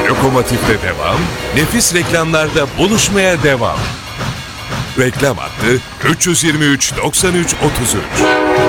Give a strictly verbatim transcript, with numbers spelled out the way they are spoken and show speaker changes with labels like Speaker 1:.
Speaker 1: Lokomotif'te devam, nefis reklamlarda buluşmaya devam. Reklam hattı üç yüz yirmi üç doksan üç otuz üç.